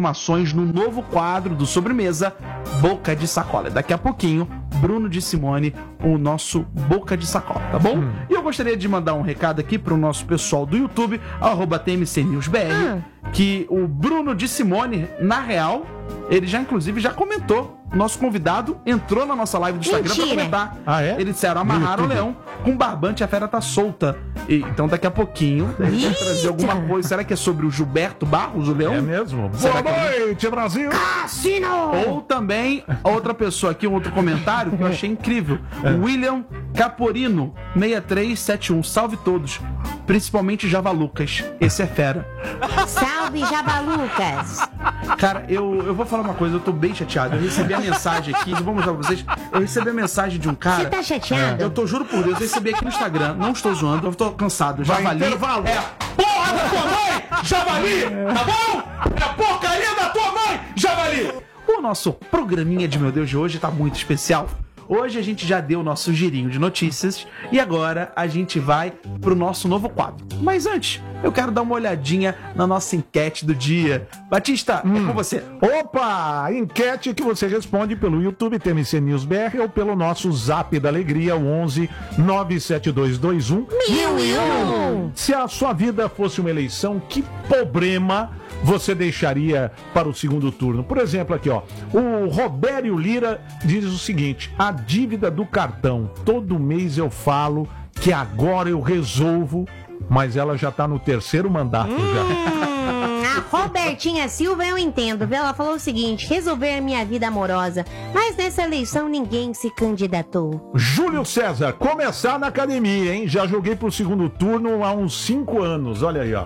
informações no novo quadro do Sobremesa, Boca de Sacola. Daqui a pouquinho, Bruno de Simone, o nosso Boca de Sacola, tá bom? E eu gostaria de mandar um recado aqui pro nosso pessoal do YouTube, @TMCNewsBR, que o Bruno de Simone, na real, ele já inclusive já comentou. Nosso convidado entrou na nossa live do Instagram pra comentar. Ah, é? Eles disseram, amarraram o leão com barbante, a fera tá solta. Então daqui a pouquinho a gente vai trazer alguma coisa. Será que é sobre o Gilberto Barros, o leão? É mesmo? Será Boa noite, Brasil! Cassino! Ou também, outra pessoa aqui, um outro comentário que eu achei incrível. William Caporino, 6371. Salve todos. Principalmente Javalucas. Esse é fera. Salve, Javalucas! Cara, eu vou falar uma coisa, eu tô bem chateado. Eu recebi a mensagem aqui, vou mostrar pra vocês. Eu recebi a mensagem de um cara. Você tá chateado? Eu tô, juro por Deus, eu recebi aqui no Instagram. Não estou zoando, eu tô cansado. Javali. É a porra da tua mãe, Javali! Tá bom? É a porcaria da tua mãe, Javali! O nosso programinha de Meu Deus de hoje tá muito especial. Hoje a gente já deu o nosso girinho de notícias e agora a gente vai pro nosso novo quadro. Mas antes, eu quero dar uma olhadinha na nossa enquete do dia. Batista, é com você. Opa! Enquete que você responde pelo YouTube TMC News BR ou pelo nosso Zap da Alegria, o 11 97221 1001. Se a sua vida fosse uma eleição, que problema você deixaria para o segundo turno? Por exemplo, aqui, ó, o Robério Lira diz o seguinte: a dívida do cartão, todo mês eu falo que agora eu resolvo, mas ela já tá no terceiro mandato já. A Robertinha Silva eu entendo, viu? Ela falou o seguinte: resolver minha vida amorosa, mas nessa eleição ninguém se candidatou. Júlio César, começar na academia, hein? Já joguei pro segundo turno há uns 5 anos, olha aí, ó.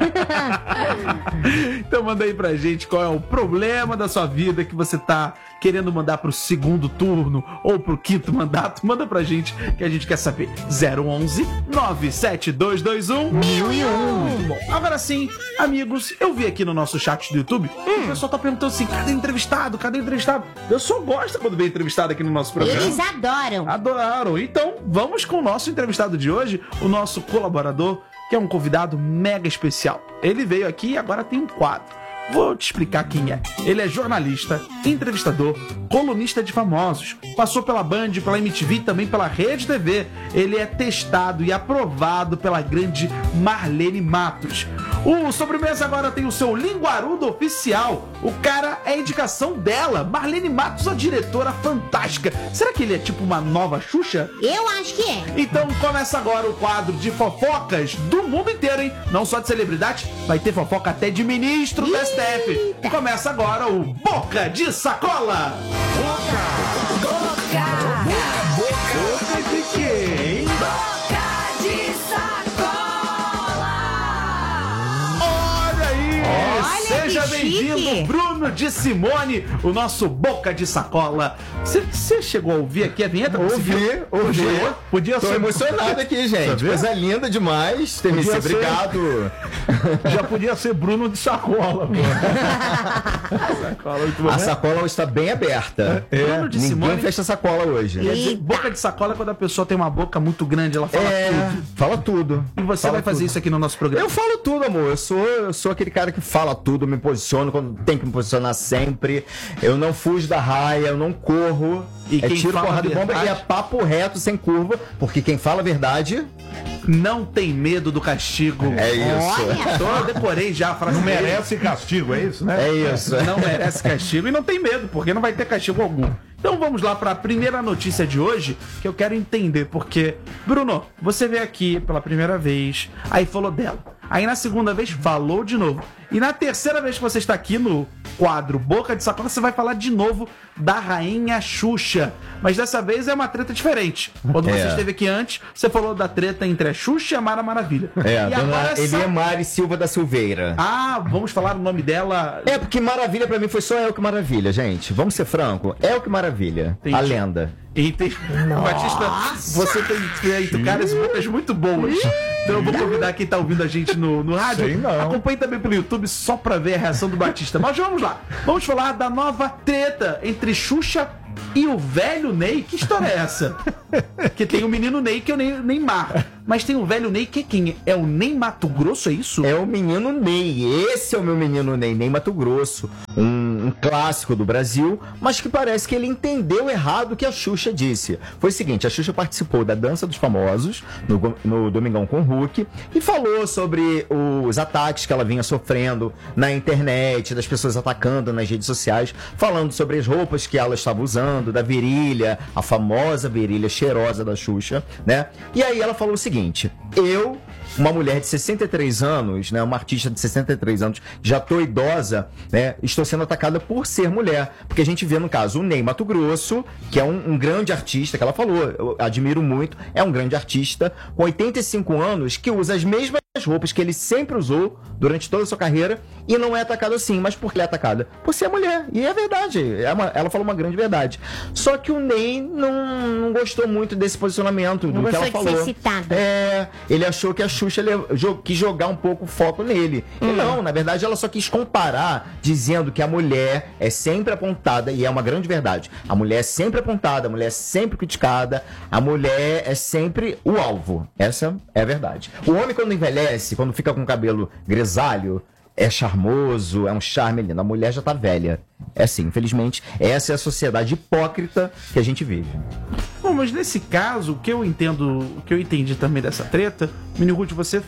Então manda aí pra gente qual é o problema da sua vida que você tá querendo mandar pro segundo turno ou pro quinto mandato. Manda pra gente que a gente quer saber. 011 97221 1001. Bom, agora sim, amigos, eu vi aqui no nosso chat do YouTube o pessoal tá perguntando assim: cadê entrevistado? Cadê entrevistado? Eu só gosto quando vem entrevistado aqui no nosso programa. Eles adoram. Adoraram. Então, vamos com o nosso entrevistado de hoje, o nosso colaborador, que é um convidado mega especial. Ele veio aqui e agora tem um quadro. Vou te explicar quem é. Ele é jornalista, entrevistador, colunista de famosos. Passou pela Band, pela MTV e também pela Rede TV. Ele é testado e aprovado pela grande Marlene Matos. O Sobremesa agora tem o seu linguarudo oficial. O cara é a indicação dela. Marlene Matos, a diretora fantástica. Será que ele é tipo uma nova Xuxa? Eu acho que é. Então começa agora o quadro de fofocas do mundo inteiro, hein? Não só de celebridade, vai ter fofoca até de ministro do STF. Começa agora o Boca de Sacola. Boca de quem? Boca de Sacola! Olha aí! Seja que bem-vindo, chique. Bruno de Simone, o nosso Boca de Sacola. Você chegou a ouvir aqui a vinheta? Ouvi. Podia Tô ser emocionado aqui, gente. Sabia? Coisa linda demais. TMC, Podia ser. obrigado. Já podia ser Bruno de Sacola, pô. Sacola, muito bom. A sacola está bem aberta. Bruno de Ninguém Simone. fecha a sacola hoje. Quer dizer, boca de sacola é quando a pessoa tem uma boca muito grande, ela fala tudo. Fala tudo. E você Fala vai fazer tudo. isso aqui no nosso programa? Eu falo tudo, amor. Eu sou aquele cara que fala tudo, me posiciono quando tem que me posicionar sempre. Eu não fujo da raia, eu não corro. E É quem tiro, fala a porrada e bomba verdade? e é papo reto, sem curva. Porque quem fala a verdade Não tem medo do castigo. é isso. Eu decorei já a frase Não dele. merece castigo, é isso, né? É isso. Não merece castigo e não tem medo, porque não vai ter castigo algum. Então vamos lá para a primeira notícia de hoje, que eu quero entender, porque, Bruno, você veio aqui pela primeira vez, aí falou dela. Aí na segunda vez falou de novo. E na terceira vez que você está aqui no quadro Boca de Sacola, você vai falar de novo da Rainha Xuxa. Mas dessa vez é uma treta diferente. Quando você esteve aqui antes, você falou da treta entre a Xuxa e a Mara Maravilha. É, e a dona agora Eliemari Silva da Silveira. Ah, vamos falar o nome dela. É, porque Maravilha pra mim foi só Elke Maravilha, gente. Vamos ser franco. Elke Maravilha. Entendi. A lenda. Batista, você tem feito caras e bocas muito boas. Então eu vou convidar quem tá ouvindo a gente no rádio. Sei não. Acompanhe também pelo YouTube só pra ver a reação do Batista. Mas vamos lá. Vamos falar da nova treta entre Xuxa e o velho Ney. Que história é essa? Porque tem o menino Ney, que é o Neymar. Mas tem o velho Ney, que é quem? É o Ney Mato Grosso, é isso? É o menino Ney. Esse é o meu menino Ney, Ney Mato Grosso. Um clássico do Brasil, mas que parece que ele entendeu errado o que a Xuxa disse. Foi o seguinte, a Xuxa participou da Dança dos Famosos, no Domingão com o Hulk, e falou sobre os ataques que ela vinha sofrendo na internet, das pessoas atacando nas redes sociais, falando sobre as roupas que ela estava usando, da virilha, a famosa virilha cheirosa da Xuxa, né? E aí ela falou o seguinte, uma mulher de 63 anos, né, uma artista de 63 anos, já tô idosa, né, estou sendo atacada por ser mulher. Porque a gente vê, no caso, o Ney Mato Grosso, que é um grande artista, que ela falou, eu admiro muito, é um grande artista, com 85 anos, que usa as mesmas roupas que ele sempre usou durante toda a sua carreira e não é atacado assim. Mas por que é atacada? Por ser mulher. E é verdade. Ela falou uma grande verdade. Só que o Ney não gostou muito desse posicionamento, do que ela falou. Ser citada. Ele achou que a Xuxa quis jogar um pouco o foco nele. E não, na verdade ela só quis comparar, dizendo que a mulher é sempre apontada, e é uma grande verdade. A mulher é sempre apontada, a mulher é sempre criticada, a mulher é sempre o alvo. Essa é a verdade. O homem, quando envelhece, quando fica com o cabelo grisalho, é charmoso, é um charme lindo. A mulher já tá velha. É assim, infelizmente, essa é a sociedade hipócrita que a gente vive. Bom, mas nesse caso, o que eu entendi também dessa treta, Miniguti, você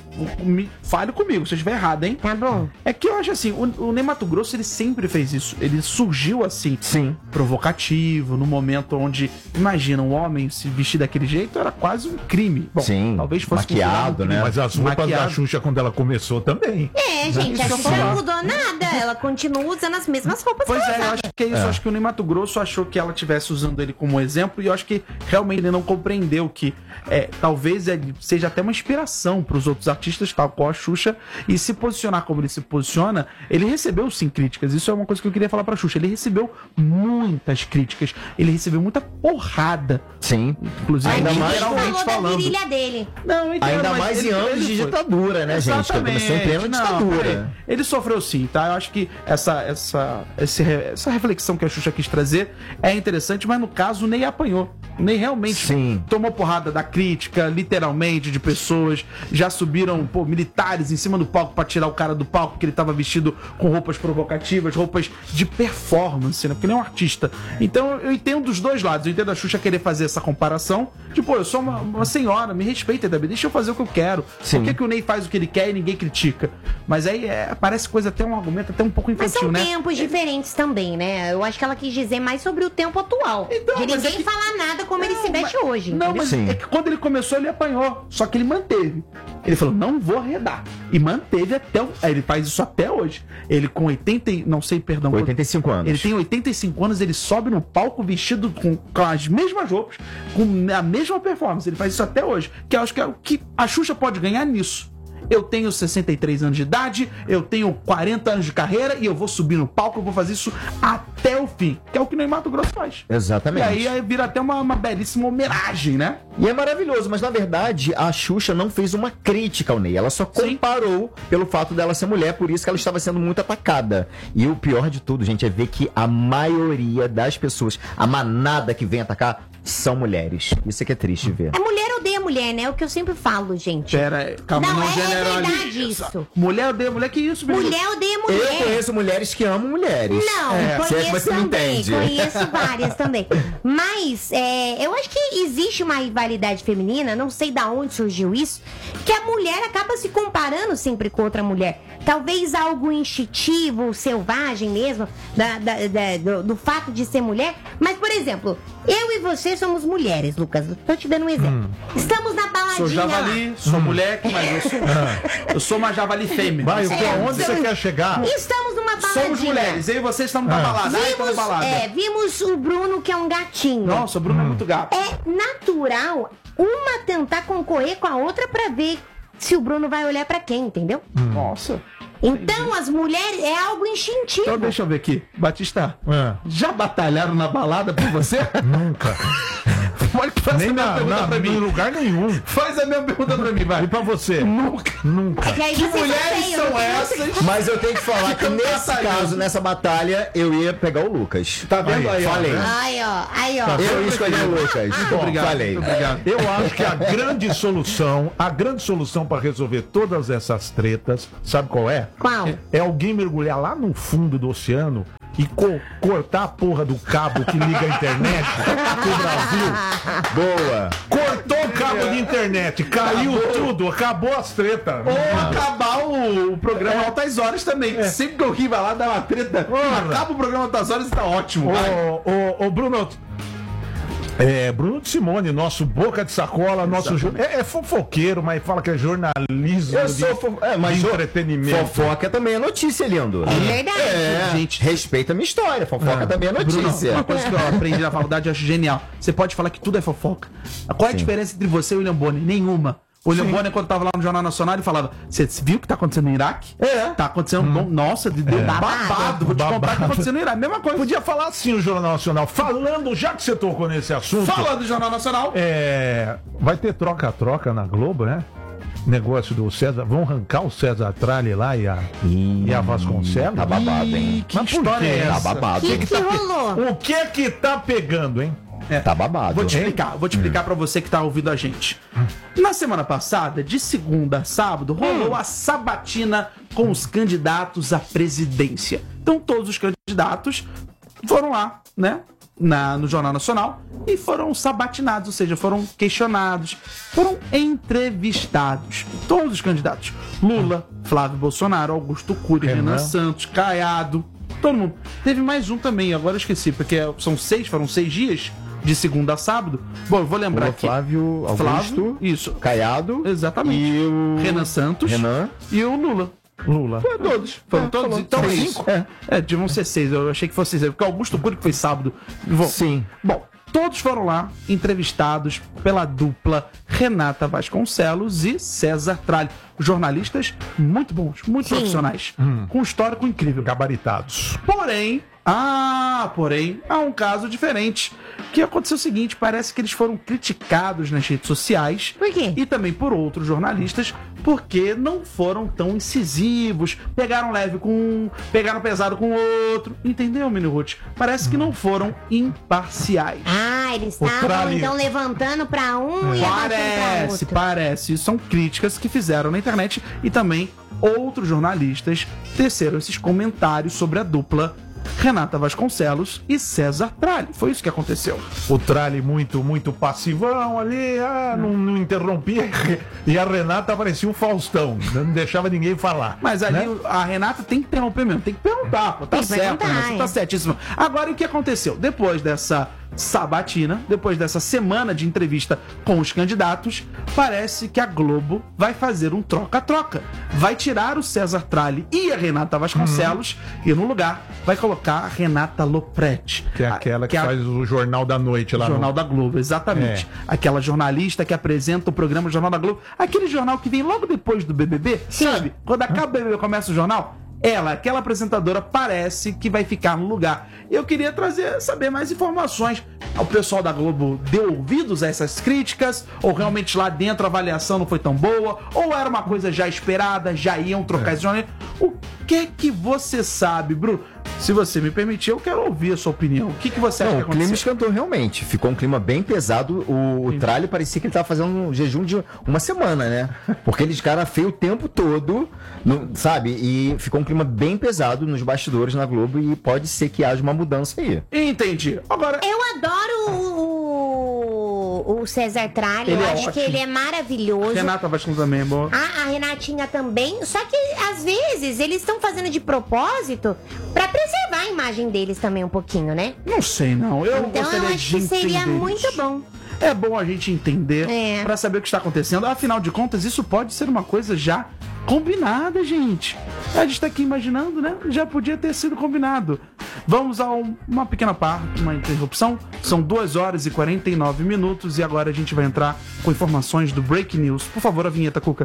fale comigo se eu estiver errado, hein? Tá bom. É que eu acho assim, o Ney Mato Grosso, ele sempre fez isso. Ele surgiu assim, Sim. provocativo, no momento onde, imagina, um homem se vestir daquele jeito era quase um crime. Bom, Sim, talvez fosse maquiado, considerado um crime. né? Mas as roupas da Maquiado. Xuxa, quando ela começou, também. Gente, a Isso que eu Xuxa ia falar. não mudou nada. Ela continua usando as mesmas roupas Pois que é, ela eu usava. acho que é isso. Eu acho que o Ney Mato Grosso achou que ela estivesse usando ele como exemplo, e eu acho que realmente ele não compreendeu que talvez ele seja até uma inspiração para os outros artistas, tal qual a Xuxa, e se posicionar como ele se posiciona. Ele recebeu sim críticas. Isso é uma coisa que eu queria falar pra Xuxa. Ele recebeu muitas críticas, ele recebeu muita porrada, Sim. inclusive Ainda mais literalmente falou da falando. virilha dele. Não, eu entendo, Ainda mas mais em ele- anos ele de foi. ditadura, né, gente? Que ele começou em plena Não, ditadura. peraí. Ele sofreu sim, tá? Eu acho que essa reflexão que a Xuxa quis trazer é interessante, mas no caso o Ney apanhou. O Ney realmente Sim. tomou porrada da crítica, literalmente, de pessoas. Já subiram, militares em cima do palco pra tirar o cara do palco, porque ele tava vestido com roupas provocativas, roupas de performance, né? Porque ele é um artista. Então eu entendo os dois lados. Eu entendo a Xuxa querer fazer essa comparação. Tipo, eu sou uma senhora, me respeita também, deixa eu fazer o que eu quero. Sim. Por que o Ney faz o que ele quer e ninguém critica? Mas aí parece coisa até um argumento até um pouco Mas infantil, são né? tempos diferentes também, né? Eu acho que ela quis dizer mais sobre o tempo atual. Então, de mas ninguém é que- falar nada como ele se veste hoje. Não, entendeu? mas Sim. é que quando ele começou, ele apanhou. Só que ele manteve. Ele falou, não vou arredar. E manteve até Aí ele faz isso até hoje. Ele com 85 anos. Ele tem 85 anos, ele sobe no palco vestido com as mesmas roupas, com a mesma performance. Ele faz isso até hoje. Que eu acho que é o que a Xuxa pode ganhar nisso. Eu tenho 63 anos de idade, eu tenho 40 anos de carreira e eu vou subir no palco, eu vou fazer isso até o fim. Que é o que o Ney Mato Grosso faz. Exatamente. E aí vira até uma belíssima homenagem, né? E é maravilhoso, mas na verdade a Xuxa não fez uma crítica ao Ney. Ela só comparou pelo fato dela ser mulher, por isso que ela estava sendo muito atacada. E o pior de tudo, gente, é ver que a maioria das pessoas, a manada que vem atacar, são mulheres. Isso é que é triste ver. A mulher odeia mulher, né? É o que eu sempre falo, gente. Pera, calma, Não, não, é generaliza. verdade isso. Mulher odeia mulher, que isso, menino? Mulher odeia Eu mulher. conheço mulheres que amam mulheres. Não, Se é que conheço você me também, entende. conheço várias também. Mas eu acho que existe uma rivalidade feminina, não sei da onde surgiu isso, que a mulher acaba se comparando sempre com outra mulher. Talvez algo instintivo, selvagem mesmo, do fato de ser mulher. Mas, por exemplo, eu e você somos mulheres, Lucas. Tô te dando um exemplo. Estamos na baladinha Sou javali, lá. sou mulher, que mais eu sou? Eu sou uma javali fêmea. Vai, o que, É, onde você quer chegar? Estamos numa baladinha. Somos mulheres, eu e vocês estamos na balada. Ai, tô na balada. Vimos o Bruno, que é um gatinho. Nossa, o Bruno é muito gato. É natural uma tentar concorrer com a outra pra ver se o Bruno vai olhar pra quem, entendeu? Nossa. Então as mulheres é algo instintivo. Então deixa eu ver aqui. Batista, É. já batalharam na balada por você? Nunca. Pode fazer Nem a mesma pergunta pra em mim. lugar nenhum. Faz a mesma pergunta pra mim, vai. E pra você? Nunca. Nunca. E aí Que você mulheres sorteia, são não tem essas? Mas eu tenho que falar que Então, nesse batalhando. caso, nessa batalha, eu ia pegar o Lucas. Tá vendo aí, ó? Falei. Aí, ó. Aí, ó. Eu ia escolher o Lucas. Obrigado. Falei. Muito obrigado. Eu acho que a grande solução para resolver todas essas tretas, sabe qual é? Qual? É alguém mergulhar lá no fundo do oceano e cortar a porra do cabo que liga a internet pro Brasil. Boa. Cortou o cabo de internet, caiu tudo, acabou as tretas. Ou acabar o programa Altas Horas também. que Sempre que alguém vai lá dar uma treta, acaba o programa Altas Horas e tá ótimo. Vai. Ô, Bruno. Bruno de Simone, nosso boca de sacola, nosso é fofoqueiro, mas fala que é jornalismo Eu sou mas de entretenimento. fofoca também é notícia, lindo. Verdade. Gente. Respeita a minha história. Fofoca também é Bruno, notícia. uma coisa que eu aprendi na faculdade eu acho genial. Você pode falar que tudo é fofoca. Qual é a diferença entre você e o William Bonner? Nenhuma. O William Bonner, quando tava lá no Jornal Nacional, ele falava: Você viu o que tá acontecendo no Iraque? Tá acontecendo. Nossa, deu babado. Vou te contar o que tá acontecendo no Iraque. Mesma coisa. Podia falar assim o Jornal Nacional. Falando, já que você tocou nesse assunto. Falando do Jornal Nacional. Vai ter troca-troca na Globo, né? Negócio do César. Vão arrancar o César Tralli lá e a Vasconcelos? Tá babado, hein? Que Mas por história quê? é Tá essa? babado. O que rolou? O que tá pegando, hein? Tá babado. Vou te explicar pra você que tá ouvindo a gente. Na semana passada, de segunda a sábado, rolou a sabatina com os candidatos à presidência. Então todos os candidatos foram lá, né? No Jornal Nacional e foram sabatinados, ou seja, foram questionados, foram entrevistados. Todos os candidatos. Lula, Flávio Bolsonaro, Augusto Cury, Renan Santos, Caiado, todo mundo. Teve mais um também, agora eu esqueci, porque foram 6 dias, de segunda a sábado. Bom, eu vou lembrar Lula, aqui. Flávio, Augusto, isso. Caiado. Exatamente. E o Renan Santos. Renan. E o Lula. Foram todos. Foram todos. falou. Então é 5? isso. Deviam ser 6. Eu achei que fosse 6. Porque o Augusto Cury que foi sábado. Sim. Bom, todos foram lá entrevistados pela dupla Renata Vasconcelos e César Tralli. Jornalistas muito bons, muito profissionais. Com um histórico incrível. Gabaritados. Porém, há um caso diferente. Que aconteceu o seguinte, parece que eles foram criticados nas redes sociais. Por quê? E também por outros jornalistas, porque não foram tão incisivos, pegaram leve com um, pegaram pesado com o outro. Entendeu, Mini Ruth? Parece que não foram imparciais. Eles O estavam Tralli- então levantando pra um e abaixando pra outro. Parece. Isso são críticas que fizeram na internet e também outros jornalistas teceram esses comentários sobre a dupla Renata Vasconcelos e César Tralli. Foi isso que aconteceu. O Tralli muito passivão ali, não interrompia. E a Renata parecia um Faustão, não deixava ninguém falar. Mas ali né? a Renata tem que interromper mesmo, tem que perguntar, pô, tá Tem que certo, perguntar, né? Você é. tá certíssimo. Agora, o que aconteceu? Depois dessa sabatina, depois dessa semana de entrevista com os candidatos, parece que a Globo vai fazer um troca-troca. Vai tirar o César Tralli e a Renata Vasconcelos e no lugar vai colocar a Renata Lopretti. Que é aquela que é a- faz o Jornal da Noite lá Jornal no... da Globo, exatamente. Aquela jornalista que apresenta o programa Jornal da Globo. Aquele jornal que vem logo depois do BBB, sabe? Quando acaba o BBB começa o jornal, aquela apresentadora, parece que vai ficar no lugar. Eu queria saber mais informações. O pessoal da Globo deu ouvidos a essas críticas? Ou realmente lá dentro a avaliação não foi tão boa? Ou era uma coisa já esperada, já iam trocar esse jornal? O que você sabe, Bruno? Se você me permitir, eu quero ouvir a sua opinião. O que você acha Não, que o clima aconteceu? esquentou realmente. Ficou um clima bem pesado. O Tralli parecia que ele tava fazendo um jejum de uma semana, né? Porque ele de cara feio o tempo todo, sabe? E ficou um clima bem pesado nos bastidores na Globo e pode ser que haja uma mudança aí. Entendi. Agora, Eu adoro o César Tralli. Ele Eu é acho que ótimo. ele é maravilhoso. Renata Vasconcelos também é boa. A Renatinha também. Só que, às vezes, eles estão fazendo de propósito pra preservar a imagem deles também um pouquinho, né? Não sei, não. Eu Então, gostaria eu acho de que seria entender muito isso. bom. É bom a gente entender É. pra saber o que está acontecendo. Afinal de contas, isso pode ser uma coisa já combinada, gente. A gente tá aqui imaginando, né? Já podia ter sido combinado. Vamos a uma pequena parte, uma interrupção. São 2 horas e 49 minutos e agora a gente vai entrar com informações do Break News. Por favor, a vinheta, Cuca.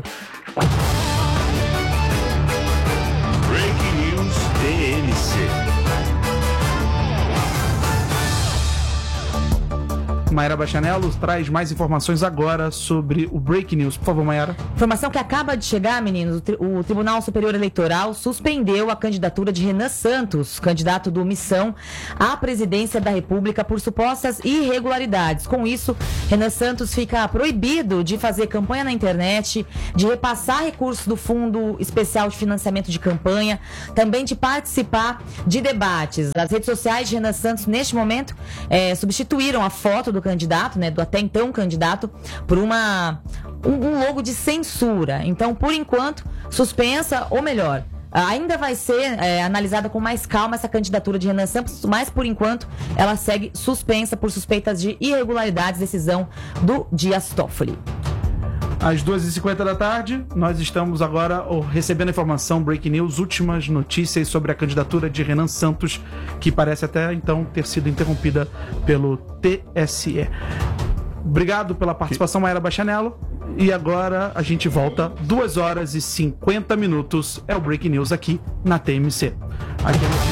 Breaking News TNC. Mayara Bachanello traz mais informações agora sobre o Break News. Por favor, Mayara. Informação que acaba de chegar, meninos. O Tribunal Superior Eleitoral suspendeu a candidatura de Renan Santos, candidato do Missão, à presidência da República por supostas irregularidades. Com isso, Renan Santos fica proibido de fazer campanha na internet, de repassar recursos do Fundo Especial de Financiamento de Campanha, também de participar de debates. As redes sociais de Renan Santos, neste momento, substituíram a foto do candidato, né, do até então candidato, por um logo de censura. Então, por enquanto, suspensa, ou melhor, ainda vai ser analisada com mais calma essa candidatura de Renan Santos, mas por enquanto ela segue suspensa por suspeitas de irregularidades, decisão do Dias Toffoli. Às 2h50 da tarde, nós estamos agora recebendo informação, Break News, últimas notícias sobre a candidatura de Renan Santos, que parece até então ter sido interrompida pelo TSE. Obrigado pela participação, Mayara Bachanello. E agora a gente volta 2h50. É o Break News aqui na TMC. Aqui é